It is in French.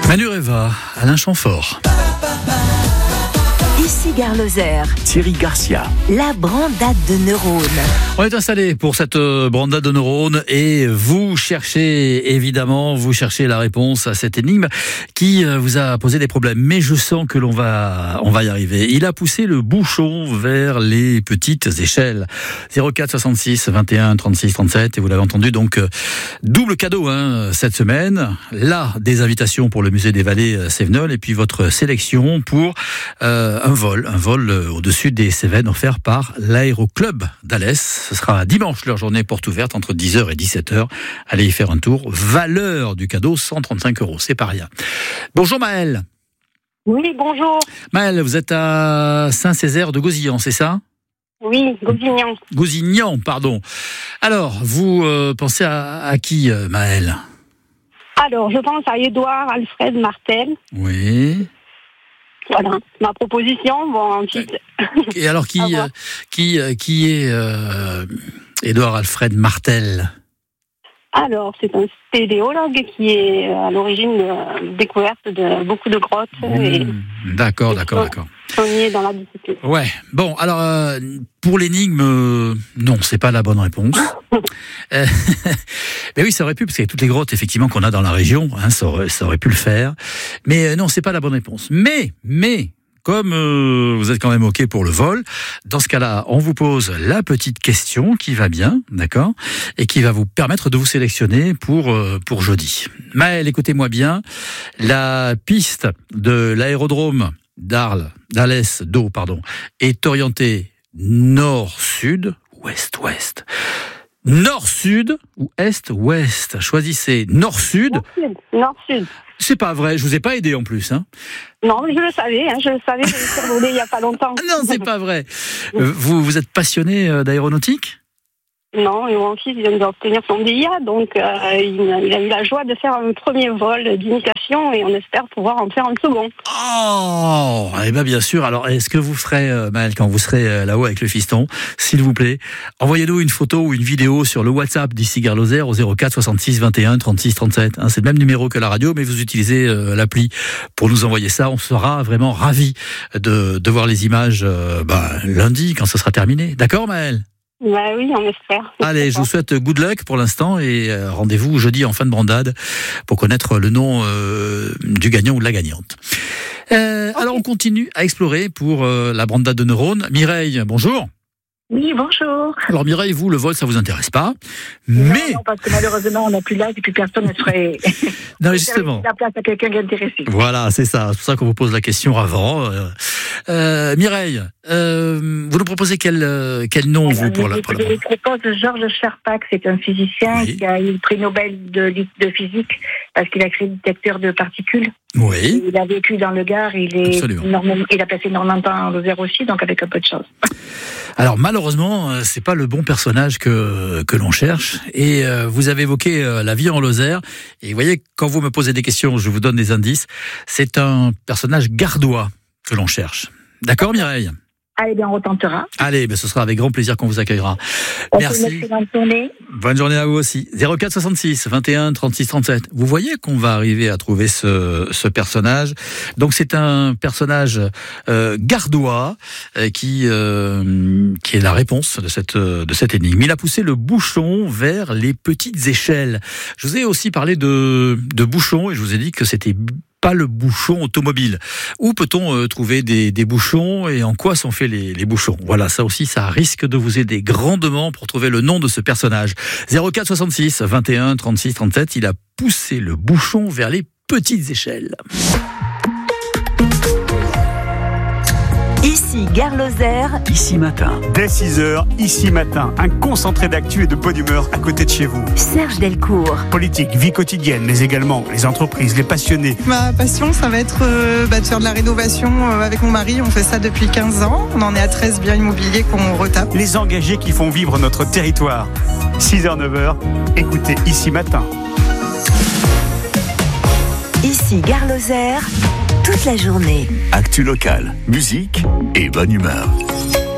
Manu Reva, Alain Chamfort. Ici Gare Lozère, Thierry Garcia, la brandade de neurones. On est installé pour cette brandade de neurones et vous cherchez la réponse à cette énigme qui vous a posé des problèmes. Mais je sens que on va y arriver. Il a poussé le bouchon vers les petites échelles. 04 66 21 36 37 et vous l'avez entendu donc double cadeau cette semaine. Là des invitations pour le musée des Vallées Cévenol et puis votre sélection pour un vol au-dessus des Cévennes offert par l'Aéroclub d'Alès. Ce sera dimanche, leur journée porte ouverte entre 10h et 17h. Allez y faire un tour. Valeur du cadeau, 135 €. C'est pas rien. Bonjour Maëlle. Oui, bonjour. Maëlle, vous êtes à Saint-Césaire de Gozillan, c'est ça ? Oui, Gozillan. Gozillan, pardon. Alors, vous pensez à qui, Maëlle ? Alors, je pense à Édouard Alfred Martel. Oui. Voilà, ma proposition. Bon, ensuite... Et alors, qui est Édouard Alfred Martel ? Alors, c'est un spéléologue qui est à l'origine de découverte de beaucoup de grottes. D'accord. Pionnier dans la discipline. Ouais. Bon, alors pour l'énigme, non, c'est pas la bonne réponse. Mais oui, ça aurait pu, parce qu'il y a toutes les grottes effectivement qu'on a dans la région, ça aurait pu le faire. Mais non, c'est pas la bonne réponse. Mais comme vous êtes quand même OK pour le vol, dans ce cas-là, on vous pose la petite question qui va bien, d'accord, et qui va vous permettre de vous sélectionner pour jeudi. Maëlle, écoutez-moi bien, la piste de l'aérodrome d'Alès est orientée nord-sud, ouest-ouest. Nord-sud ou est-ouest ? Choisissez nord-sud. Nord-sud. C'est pas vrai, je vous ai pas aidé en plus. Non, mais je le savais, je l'ai survolé il y a pas longtemps. Non, c'est pas vrai. Vous êtes passionné d'aéronautique ? Non, et mon fils vient d'obtenir son DIA, donc il a eu la joie de faire un premier vol d'initiation et on espère pouvoir en faire un second. Oh, eh bien, bien sûr. Alors, est-ce que vous ferez, Maëlle, quand vous serez là-haut avec le fiston, s'il vous plaît, envoyez-nous une photo ou une vidéo sur le WhatsApp d'Ici Gare Lozère au 04 66 21 36 37. C'est le même numéro que la radio, mais vous utilisez l'appli pour nous envoyer ça. On sera vraiment ravis de voir les images lundi, quand ce sera terminé. D'accord, Maëlle ? Bah oui, on espère. Allez, je vous souhaite good luck pour l'instant et rendez-vous jeudi en fin de brandade pour connaître le nom du gagnant ou de la gagnante. Okay. Alors on continue à explorer pour la brandade de neurones. Mireille, bonjour. Oui, bonjour. Alors Mireille, vous, le vol, ça vous intéresse pas, non, parce que malheureusement, on n'a plus l'âge et puis personne ne serait... Non, justement. La place à quelqu'un qui est intéressé. Voilà, c'est ça. C'est pour ça qu'on vous pose la question avant. Mireille, vous nous proposez quel nom, vous, pour la... Je vous propose Georges Charpak, c'est un physicien qui a eu le prix Nobel de physique parce qu'il a créé le détecteur de particules. Oui. Il a vécu dans le Gard, il a passé énormément de temps en Lozère aussi, donc avec un peu de chance. Alors malheureusement, c'est pas le bon personnage que l'on cherche. Et vous avez évoqué la vie en Lozère. Et vous voyez, quand vous me posez des questions, je vous donne des indices. C'est un personnage gardois que l'on cherche. D'accord, Mireille ? Allez, bien, on retentera. Allez, ce sera avec grand plaisir qu'on vous accueillera. Merci. Bonne journée. Bonne journée à vous aussi. 04 66 21 36 37. Vous voyez qu'on va arriver à trouver ce personnage. Donc c'est un personnage gardois qui est la réponse de cette énigme. Il a poussé le bouchon vers les petites échelles. Je vous ai aussi parlé de bouchons et je vous ai dit que c'était pas le bouchon automobile. Où peut-on trouver des bouchons et en quoi sont faits les bouchons ? Voilà, ça aussi, ça risque de vous aider grandement pour trouver le nom de ce personnage. 04 66 21 36 37, il a poussé le bouchon vers les petites échelles. Ici Gare Lozère, Ici Matin. Dès 6h, Ici Matin, un concentré d'actu et de bonne humeur à côté de chez vous. Serge Delcourt. Politique, vie quotidienne, mais également les entreprises, les passionnés. Ma passion, ça va être de faire de la rénovation avec mon mari. On fait ça depuis 15 ans. On en est à 13 biens immobiliers qu'on retape. Les engagés qui font vivre notre territoire. 6h, 9h, écoutez Ici Matin. Ici Gare Lozère, toute la journée. Actu locale, musique et bonne humeur.